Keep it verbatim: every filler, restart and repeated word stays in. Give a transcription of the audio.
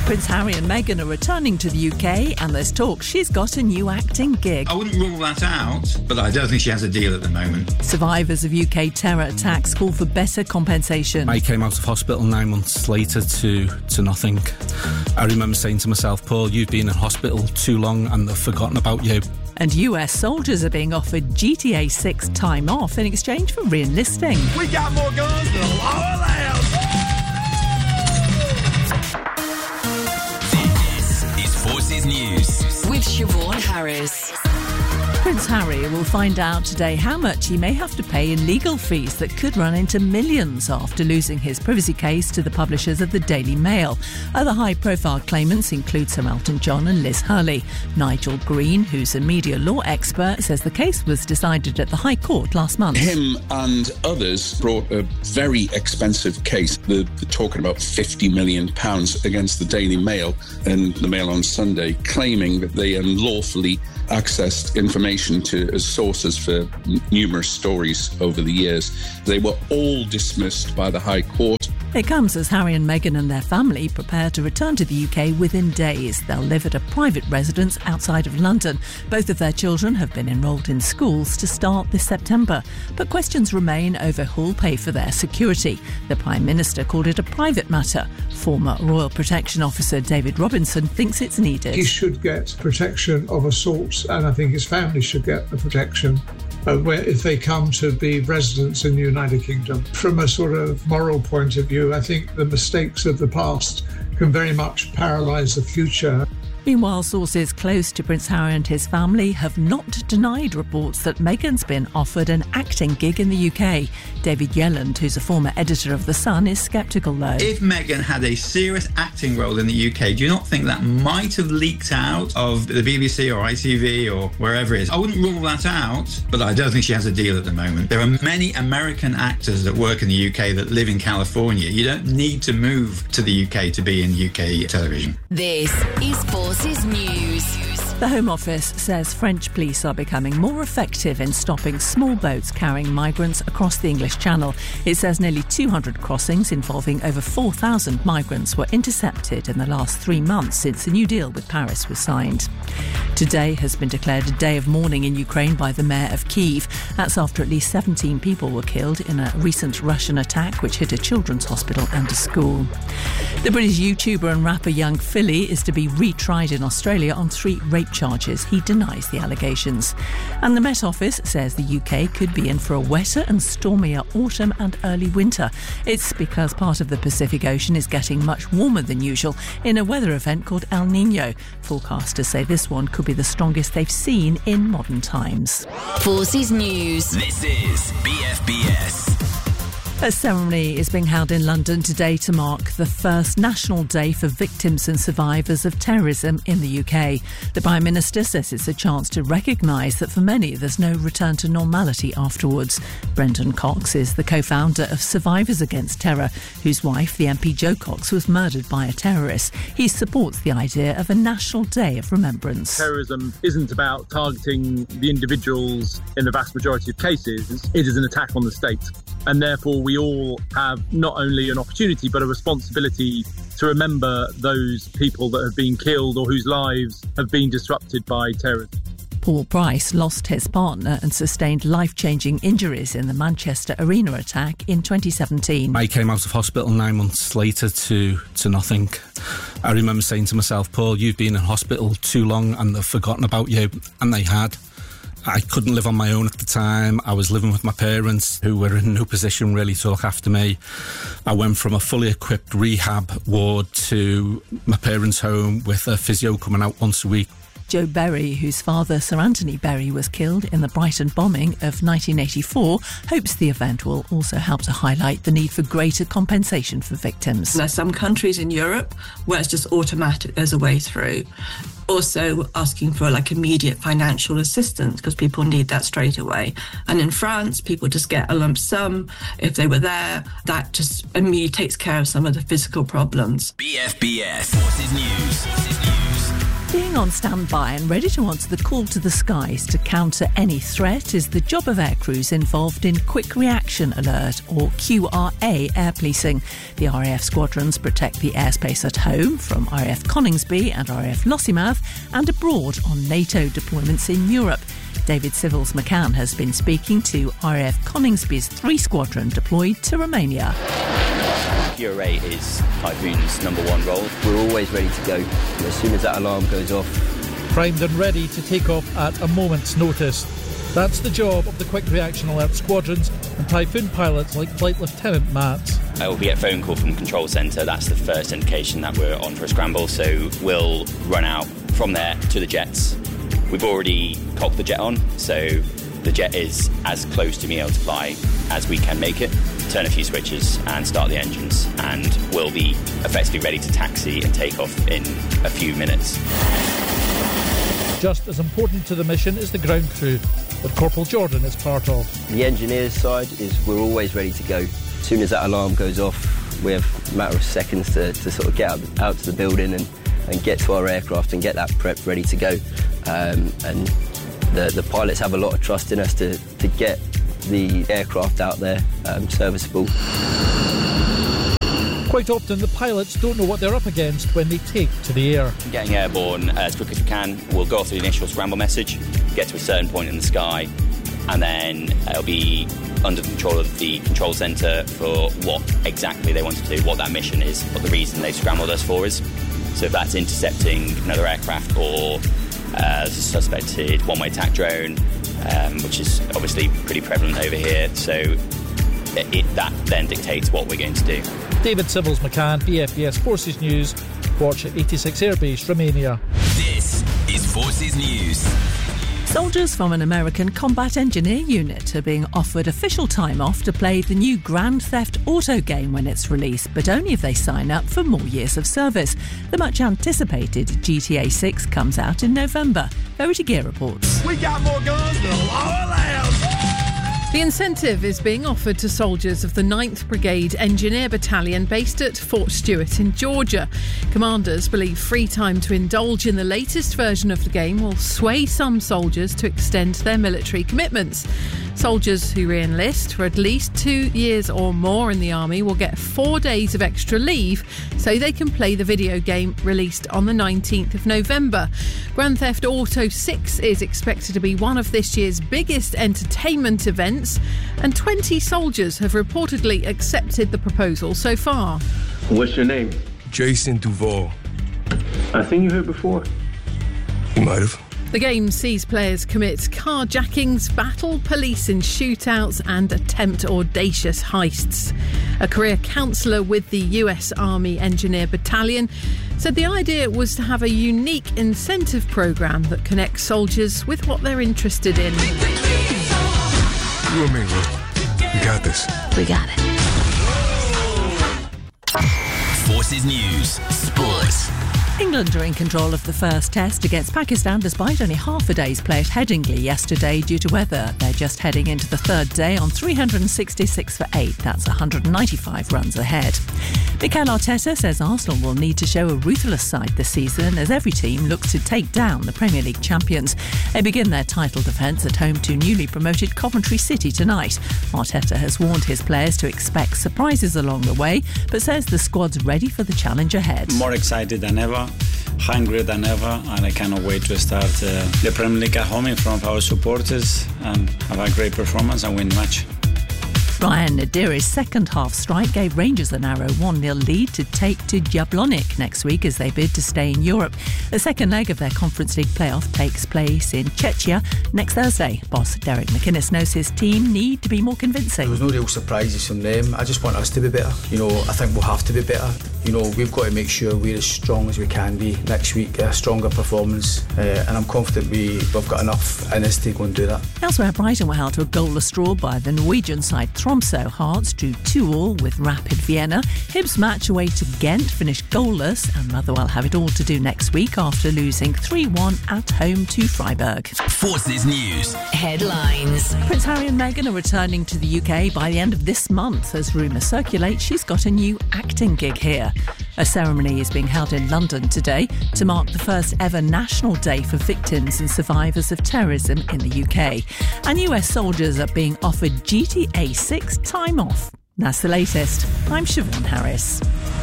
Prince Harry and Meghan are returning to the U K, and there's talk she's got a new acting gig. I wouldn't rule that out, but I don't think she has a deal at the moment. Survivors of U K terror attacks call for better compensation. I came out of hospital nine months later to, to nothing. I remember saying to myself, Paul, you've been in hospital too long and they've forgotten about you. And U S soldiers are being offered G T A six time off in exchange for re-enlisting. We got more guns than a law allows. Forces News with Siobhan Harris. Prince Harry will find out today how much he may have to pay in legal fees that could run into millions after losing his privacy case to the publishers of the Daily Mail. Other high-profile claimants include Sir Elton John and Liz Hurley. Nigel Green, who's a media law expert, says the case was decided at the High Court last month. Him and others brought a very expensive case. They're, they're talking about fifty million pounds against the Daily Mail and the Mail on Sunday, claiming that they unlawfully accessed information to as sources for n- numerous stories over the years. They were all dismissed by the High Court. It comes as Harry and Meghan and their family prepare to return to the U K within days. They'll live at a private residence outside of London. Both of their children have been enrolled in schools to start this September. But questions remain over who'll pay for their security. The Prime Minister called it a private matter. Former Royal Protection Officer David Robinson thinks it's needed. He should get protection of a sort, and I think his family should get the protection Uh, where if they come to be residents in the United Kingdom. From a sort of moral point of view, I think the mistakes of the past can very much paralyse the future. Meanwhile, sources close to Prince Harry and his family have not denied reports that Meghan's been offered an acting gig in the U K. David Yelland, who's a former editor of The Sun, is sceptical though. If Meghan had a serious acting role in the U K, do you not think that might have leaked out of the B B C or I T V or wherever it is? I wouldn't rule that out, but I don't think she has a deal at the moment. There are many American actors that work in the U K that live in California. You don't need to move to the U K to be in U K television. This is Forces News. The Home Office says French police are becoming more effective in stopping small boats carrying migrants across the English Channel. It says nearly two hundred crossings involving over four thousand migrants were intercepted in the last three months since the new deal with Paris was signed. Today has been declared a day of mourning in Ukraine by the mayor of Kyiv. That's after at least seventeen people were killed in a recent Russian attack which hit a children's hospital and a school. The British YouTuber and rapper Young Philly is to be retried in Australia on three rape charges. He denies the allegations. And the Met Office says the U K could be in for a wetter and stormier autumn and early winter. It's because part of the Pacific Ocean is getting much warmer than usual in a weather event called El Nino. Forecasters say this one could be the strongest they've seen in modern times. Forces News. This is B F B S. A ceremony is being held in London today to mark the first National Day for victims and survivors of terrorism in the U K. The Prime Minister says it's a chance to recognise that for many there's no return to normality afterwards. Brendan Cox is the co-founder of Survivors Against Terror, whose wife, the M P Jo Cox, was murdered by a terrorist. He supports the idea of a National Day of Remembrance. Terrorism isn't about targeting the individuals in the vast majority of cases. It is an attack on the state. And therefore, we all have not only an opportunity but a responsibility to remember those people that have been killed or whose lives have been disrupted by terrorism. Paul Price lost his partner and sustained life-changing injuries in the Manchester Arena attack in twenty seventeen. I came out of hospital nine months later to, to nothing. I remember saying to myself, Paul, you've been in hospital too long and they've forgotten about you. And they had. I couldn't live on my own at the time. I was living with my parents who were in no position really to look after me. I went from a fully equipped rehab ward to my parents' home with a physio coming out once a week. Joe Berry, whose father, Sir Anthony Berry, was killed in the Brighton bombing of nineteen eighty-four, hopes the event will also help to highlight the need for greater compensation for victims. There are some countries in Europe where it's just automatic, there's a way through. Also asking for like immediate financial assistance because people need that straight away. And in France, people just get a lump sum. If they were there, that just immediately takes care of some of the physical problems. B F B S. Forces News. Forces News. Being on standby and ready to answer the call to the skies to counter any threat is the job of air crews involved in Quick Reaction Alert, or Q R A, air policing. The R A F squadrons protect the airspace at home from R A F Coningsby and R A F Lossiemouth and abroad on NATO deployments in Europe. David Civils McCann has been speaking to R A F Coningsby's three squadron deployed to Romania. Q R A is Typhoon's number one role. We're always ready to go as soon as that alarm goes off. Primed and ready to take off at a moment's notice. That's the job of the Quick Reaction Alert squadrons and Typhoon pilots like Flight Lieutenant Matt. Uh, we'll get a phone call from Control Centre. That's the first indication that we're on for a scramble. So we'll run out from there to the jets. We've already cocked the jet on, so the jet is as close to being able to fly as we can make it. Turn a few switches and start the engines, and we'll be effectively ready to taxi and take off in a few minutes. Just as important to the mission is the ground crew that Corporal Jordan is part of. The engineers' side is we're always ready to go. As soon as that alarm goes off, we have a matter of seconds to, to sort of get out, out to the building and, and get to our aircraft and get that prep ready to go. Um, and the, the pilots have a lot of trust in us to, to get the aircraft out there um, serviceable. Quite often the pilots don't know what they're up against when they take to the air. Getting airborne as quick as we can, we'll go off the initial scramble message, get to a certain point in the sky, and then it'll be under the control of the control centre for what exactly they want to do, what that mission is, what the reason they've scrambled us for is. So if that's intercepting another aircraft or uh, suspected one-way attack drone, um, which is obviously pretty prevalent over here, so it, it, that then dictates what we're going to do. David Civils McCann, B F B S Forces News. Watch at eighty-six Airbase, Romania. This is Forces News. Soldiers from an American combat engineer unit are being offered official time off to play the new Grand Theft Auto game when it's released, but only if they sign up for more years of service. The much anticipated G T A six comes out in November. Verity Gear reports. We got more guns than a law allows. The incentive is being offered to soldiers of the ninth Brigade Engineer Battalion based at Fort Stewart in Georgia. Commanders believe free time to indulge in the latest version of the game will sway some soldiers to extend their military commitments. Soldiers who re-enlist for at least two years or more in the Army will get four days of extra leave so they can play the video game released on the nineteenth of November. Grand Theft Auto six is expected to be one of this year's biggest entertainment events, and twenty soldiers have reportedly accepted the proposal so far. What's your name? Jason Duvall. I think you heard before. You might have. The game sees players commit carjackings, battle police in shootouts and attempt audacious heists. A career counsellor with the U S Army Engineer Battalion said the idea was to have a unique incentive programme that connects soldiers with what they're interested in. You and me, bro. We got this. We got it. Forces News. Sports. England are in control of the first test against Pakistan despite only half a day's play at Headingley yesterday due to weather. They're just heading into the third day on three hundred sixty-six for eight. That's one hundred ninety-five runs ahead. Mikel Arteta says Arsenal will need to show a ruthless side this season as every team looks to take down the Premier League champions. They begin their title defence at home to newly promoted Coventry City tonight. Arteta has warned his players to expect surprises along the way, but says the squad's ready for the challenge ahead. More excited than ever, hungrier than ever, and I cannot wait to start uh, the Premier League at home in front of our supporters and have a great performance and win the match. Ryan Nadiri's second half strike gave Rangers a narrow one nil lead to take to Jablonec next week as they bid to stay in Europe. The second leg of their Conference League playoff takes place in Czechia next Thursday. Boss Derek McInnes knows his team need to be more convincing. There was no real surprises from them. I just want us to be better. You know, I think we'll have to be better. You know, we've got to make sure we're as strong as we can be next week, a stronger performance, uh, and I'm confident we, we've got enough in us to go and do that. Elsewhere, Brighton were held to a goalless draw by the Norwegian side Tromsø. Hearts drew two all with Rapid Vienna. Hibs match away to Ghent finished goalless, and Motherwell have it all to do next week after losing three one at home to Freiburg. Forces News. Headlines. Prince Harry and Meghan are returning to the U K by the end of this month as rumours circulate she's got a new acting gig here. A ceremony is being held in London today to mark the first ever National Day for victims and survivors of terrorism in the U K. And U S soldiers are being offered G T A six time off. That's the latest. I'm Siobhan Harris.